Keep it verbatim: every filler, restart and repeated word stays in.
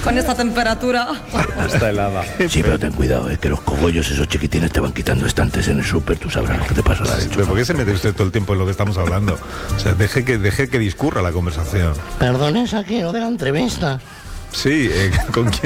con esta temperatura. Está helada. Sí, pero ten cuidado, eh, que los cogollos esos chiquitines te van quitando estantes en el súper, tú sabrás lo que te pasa a la ¿Pero por qué se mete usted todo el tiempo en lo que estamos hablando? O sea, deje que, deje que discurra la conversación. Perdón, es aquí, lo de la entrevista. Sí, eh, ¿con quién